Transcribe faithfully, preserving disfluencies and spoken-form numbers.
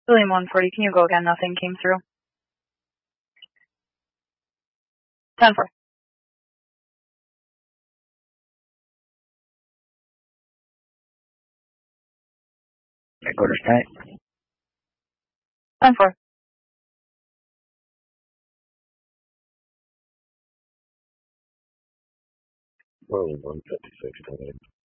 William one forty, can you go again? Nothing came through. ten four. Recorder start. ten four. William one fifty-six.